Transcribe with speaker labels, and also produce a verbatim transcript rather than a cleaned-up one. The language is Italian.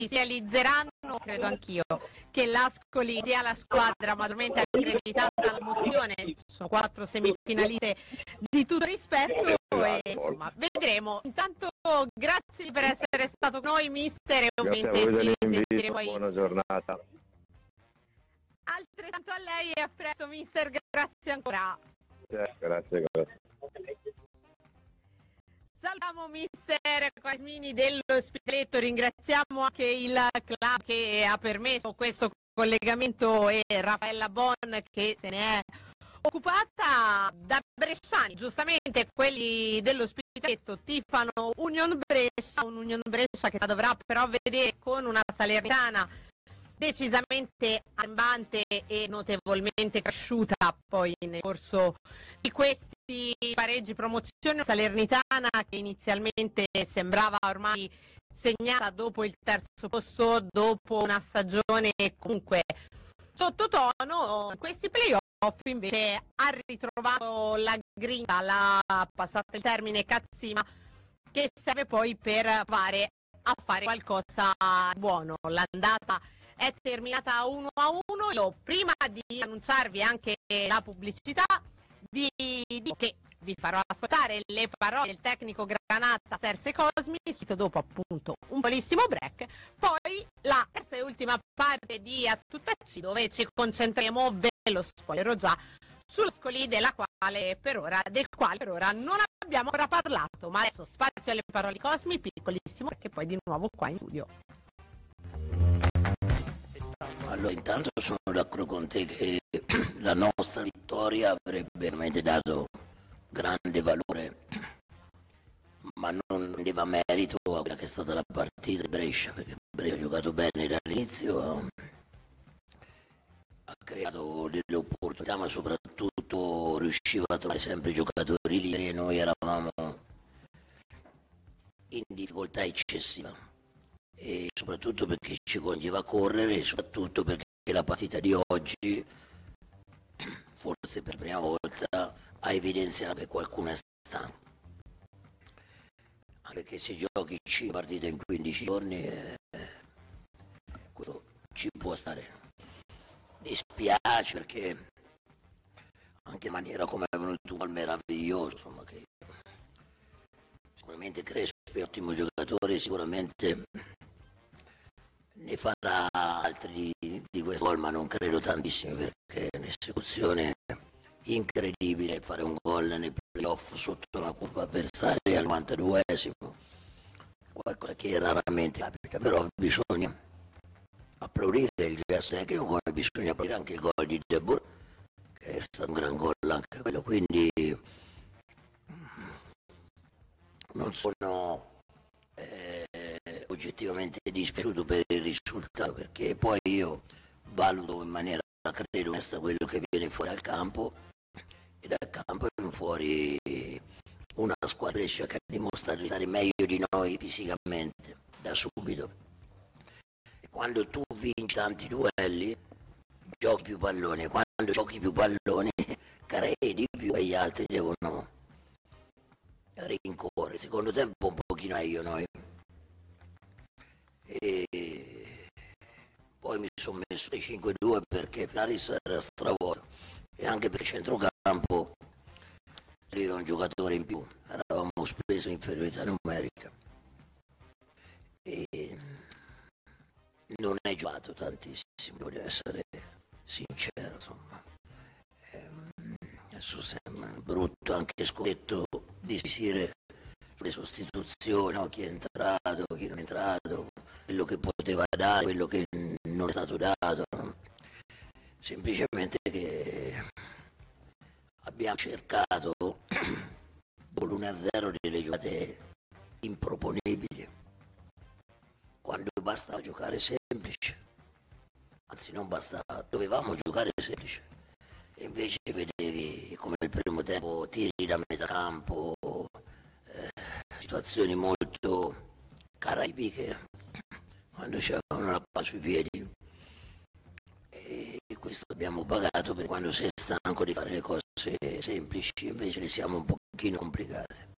Speaker 1: si realizzeranno, credo anch'io, che l'Ascoli sia la squadra maggiormente accreditata alla mozione, sono quattro semifinaliste di tutto rispetto e insomma vedremo. Intanto grazie per essere stato con noi mister e ovviamente ci sentiremo poi.
Speaker 2: Buona giornata.
Speaker 1: Altrettanto a lei e a presto mister, grazie ancora.
Speaker 2: Grazie, grazie.
Speaker 1: Salutiamo mister Quasmini dell'Ospitaletto, ringraziamo anche il club che ha permesso questo collegamento e Raffaella Bon che se ne è occupata. Da bresciani, giustamente quelli dell'Ospitaletto tifano Union Brescia, un Union Brescia che dovrà però vedere con una Salernitana decisamente arrembante e notevolmente cresciuta poi nel corso di questi pareggi promozione. Salernitana che inizialmente sembrava ormai segnata dopo il terzo posto, dopo una stagione comunque sottotono, in questi playoff invece ha ritrovato la grinta, la passata il termine cazzima, che serve poi per provare a fare qualcosa di buono. L'andata è terminata uno a uno. Io prima di annunciarvi anche la pubblicità vi dico che vi farò ascoltare le parole del tecnico Granata Serse Cosmi, subito dopo appunto un bellissimo break, poi la terza e ultima parte di A Tuttacci dove ci concentreremo, ve lo spoilerò già, sull'Ascoli della quale per ora, del quale per ora non abbiamo ancora parlato, ma adesso spazio alle parole di Cosmi, piccolissimo, perché poi di nuovo qua in studio.
Speaker 3: Allora, intanto sono d'accordo con te che la nostra vittoria avrebbe veramente dato grande valore, ma non rendeva merito a quella che è stata la partita di Brescia, perché Brescia ha giocato bene dall'inizio, ha creato delle opportunità, ma soprattutto riusciva a trovare sempre giocatori liberi e noi eravamo in difficoltà eccessiva. E soprattutto perché ci congiva a correre e soprattutto perché la partita di oggi, forse per la prima volta, ha evidenziato che qualcuno è stanco. Anche che se giochi cinque partite in quindici giorni, eh, questo ci può stare. Mi spiace perché anche in maniera come è venuto un meraviglioso, insomma, che sicuramente Crespi è un ottimo giocatore, sicuramente ne farà altri di questo gol, ma non credo tantissimi perché è un'esecuzione incredibile fare un gol nei playoff sotto la curva avversaria al novantaduesimo, qualcosa che raramente capita, però bisogna applaudire il gesto tecnico come bisogna applaudire anche il gol di De Boer, che è stato un gran gol anche quello, quindi non sono eh, oggettivamente dispiaciuto per il risultato, perché poi io valuto in maniera credo onesta quello che viene fuori al campo, e dal campo viene fuori una squadra che ha dimostrato di stare meglio di noi fisicamente da subito, e quando tu vinci tanti duelli giochi più palloni, e quando giochi più palloni crei di più e gli altri devono rincorrere. Secondo tempo un pochino meglio noi, e poi mi sono messo ai cinque due perché Faris era stravuoto e anche per il centrocampo aveva un giocatore in più, eravamo spesso in inferiorità numerica e non è giocato tantissimo, voglio essere sincero, insomma. Adesso sembra brutto anche scommetto di dire sulle sostituzioni, no? Chi è entrato, chi non è entrato, quello che poteva dare, quello che non è stato dato, no? Semplicemente che abbiamo cercato dopo l'uno a zero delle giocate improponibili, quando bastava giocare semplice, anzi non bastava, dovevamo giocare semplice, e invece vedevi come il primo tempo tiri da metà campo, eh, situazioni molto caraibiche quando c'erano la palla sui piedi, e questo abbiamo pagato per quando sei stanco di fare le cose semplici, invece le siamo un pochino complicate.